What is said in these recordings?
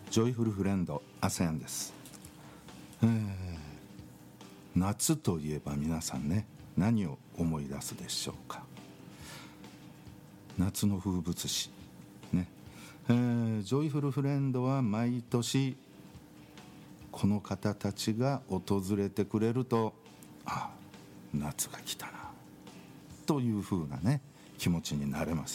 ジョイフルフレンドアセアンです。夏といえば皆さんね、何を思い出すでしょうか。夏の風物詩ね、ジョイフルフレンドは毎年この方たちが訪れてくれると、夏が来たなという風なね気持ちになれます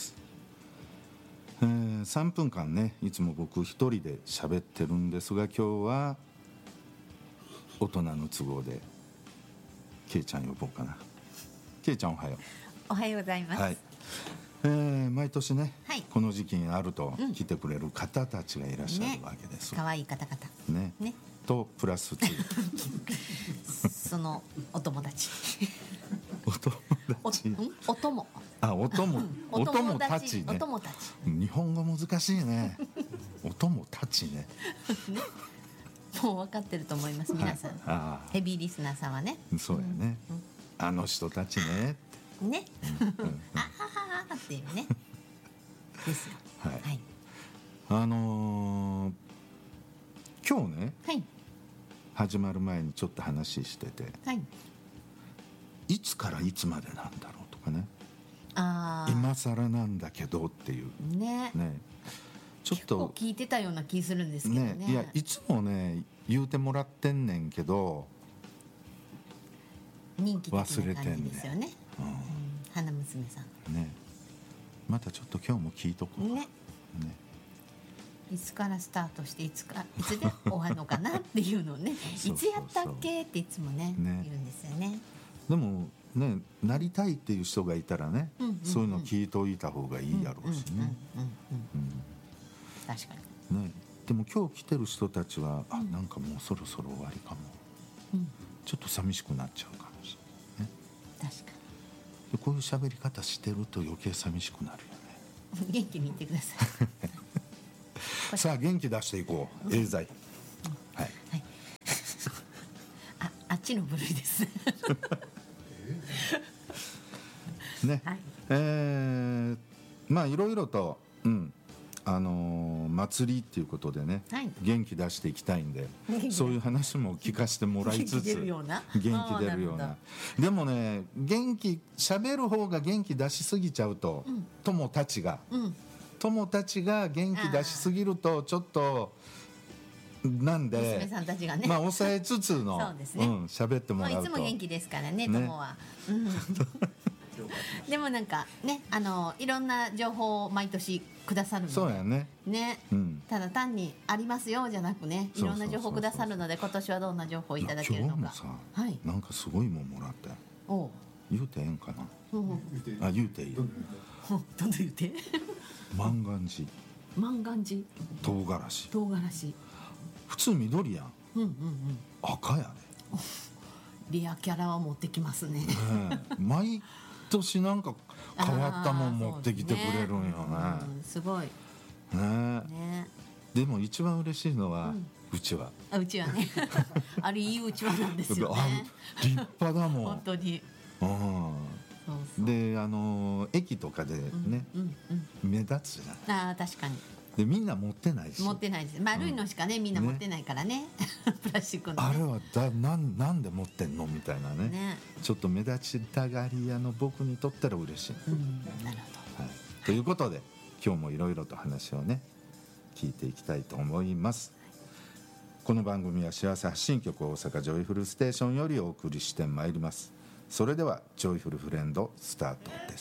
。3分間ね、いつも僕一人で喋ってるんですが、今日は大人の都合でケイちゃん呼ぼうかな。ケイちゃんおはよう。 おはようございます。 はい。毎年ね、 はい、 この時期になると来てくれる方たちがいらっしゃるわけです。 可愛い方々 ねとプラス2 そのお友達お友たちね。日本語難しいね。お友たちねもう分かってると思います皆さん、ヘビーリスナーさんはね。 そうやね、あの人たちねねあはははっていうねですよ。 はい、今日ね、 はい、 始まる前にちょっと話してて、 はい、 いつからいつまでなんだろうとかね、今更なんだけどっていうねちょっと結構聞いてたような気するんですけどね。 いやいつもね言うてもらってんねんけど人気的な感じですよね。花娘さんね、またちょっと今日も聞いとこうね。 いつからスタートしていつで終わるのかなっていうのをねいつやったっけっていつもね言うんですよね。 でもね、なりたいっていう人がいたらね、そういうの聞いといた方がいいやろうしね。 確かにね。でも今日来てる人たちは、なんかもうそろそろ終わりかも、ちょっと寂しくなっちゃうかもしれないね。 確かにこういう喋り方してると余計寂しくなるよね。元気に言ってくださいさあ元気出していこう、エーザイ。はい、 あっちの部類ですね、まあいろいろと、祭りっていうことでね、元気出していきたいんで、そういう話も聞かせてもらいつつ、元気出るようなでもね、喋る方が元気出しすぎちゃうと、友たちが元気出しすぎるとちょっとなんで、 娘さんたちがね、 抑えつつの喋ってもらうと、 いつも元気ですからね、友は。でもなんかね、いろんな情報を毎年くださるので、 そうやね。 ただ単にありますよじゃなくね、いろんな情報くださるので、今年はどんな情報をいただけるのか。 今日もさ、なんかすごいもんもらったよ。言うてええんかな。言うていい。 どんどん言うて。 万願寺。唐辛子。普通緑やん。赤やね。 レアキャラは持ってきますね。 毎年なんか変わったもん持ってきてくれるんよね。 すごい。 でも一番嬉しいのはうちわ。 うちわね。あれいいうちわなんですよね。 立派だもん。 本当に。 で駅とかでね目立つじゃない。 確かに。 でみんな持ってないし。 持ってないです。丸いのしかねみんな持ってないからね。プラスチックの。 あれはなんで持ってんのみたいなね。ちょっと目立ちたがり屋の僕にとったら嬉しい。 なるほど。ということで今日もいろいろと話をね聞いていきたいと思います。この番組は幸せ発信局大阪ジョイフルステーションよりお送りしてまいります。それではジョイフルフレンドスタートです。